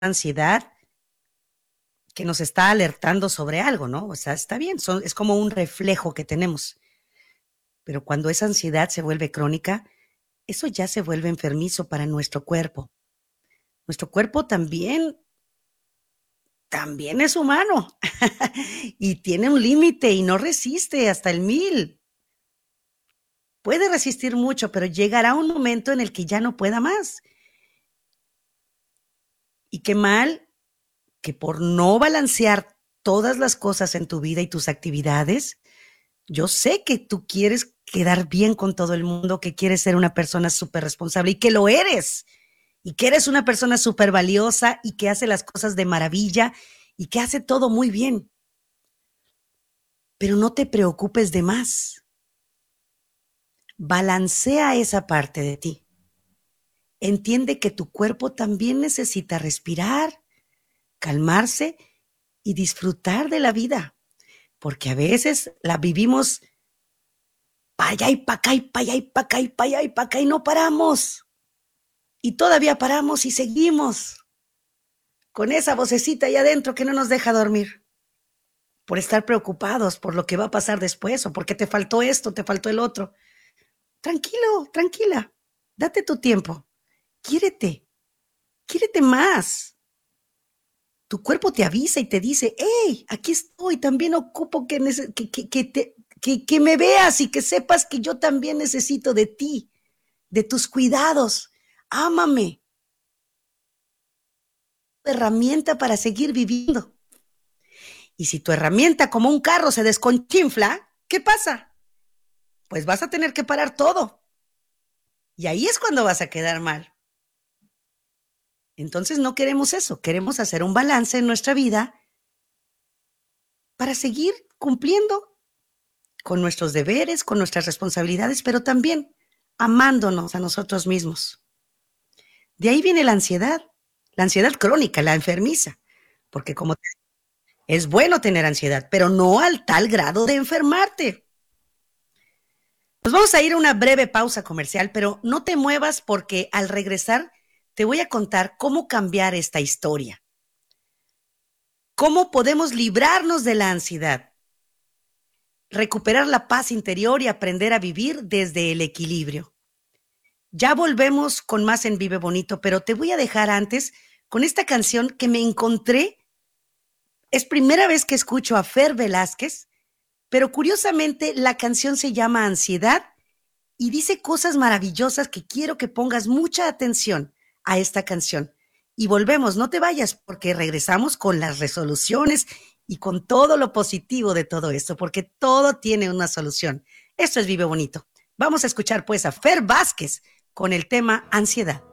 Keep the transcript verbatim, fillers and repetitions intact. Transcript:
ansiedad que nos está alertando sobre algo, ¿no? O sea, está bien, son, es como un reflejo que tenemos. Pero cuando esa ansiedad se vuelve crónica, eso ya se vuelve enfermizo para nuestro cuerpo. Nuestro cuerpo también, también es humano y tiene un límite y no resiste hasta el mil. Puede resistir mucho, pero llegará un momento en el que ya no pueda más. Y qué mal que por no balancear todas las cosas en tu vida y tus actividades, yo sé que tú quieres quedar bien con todo el mundo, que quieres ser una persona súper responsable y que lo eres, y que eres una persona súper valiosa y que hace las cosas de maravilla y que hace todo muy bien. Pero no te preocupes de más. Balancea esa parte de ti. Entiende que tu cuerpo también necesita respirar, calmarse y disfrutar de la vida, porque a veces la vivimos para allá y para acá y para allá y para acá y para allá y para acá y no paramos. Y todavía paramos y seguimos con esa vocecita ahí adentro que no nos deja dormir, por estar preocupados por lo que va a pasar después o porque te faltó esto, te faltó el otro. Tranquilo, tranquila, date tu tiempo, quiérete, quiérete más. Tu cuerpo te avisa y te dice, hey, aquí estoy, también ocupo que, que, que, que, te, que, que me veas y que sepas que yo también necesito de ti, de tus cuidados. Ámame. Herramienta para seguir viviendo. Y si tu herramienta como un carro se desconchinfla, ¿qué pasa? Pues vas a tener que parar todo. Y ahí es cuando vas a quedar mal. Entonces no queremos eso, queremos hacer un balance en nuestra vida para seguir cumpliendo con nuestros deberes, con nuestras responsabilidades, pero también amándonos a nosotros mismos. De ahí viene la ansiedad, la ansiedad crónica, la enfermiza, porque como te es bueno tener ansiedad, pero no al tal grado de enfermarte. Nos vamos a ir a una breve pausa comercial, pero no te muevas porque al regresar te voy a contar cómo cambiar esta historia. Cómo podemos librarnos de la ansiedad, recuperar la paz interior y aprender a vivir desde el equilibrio. Ya volvemos con más en Vive Bonito, pero te voy a dejar antes con esta canción que me encontré. Es primera vez que escucho a Fer Velázquez, pero curiosamente la canción se llama Ansiedad y dice cosas maravillosas que quiero que pongas mucha atención a esta canción. Y volvemos, no te vayas, porque regresamos con las resoluciones y con todo lo positivo de todo esto, porque todo tiene una solución. Esto es Vive Bonito. Vamos a escuchar pues a Fer Vázquez con el tema Ansiedad.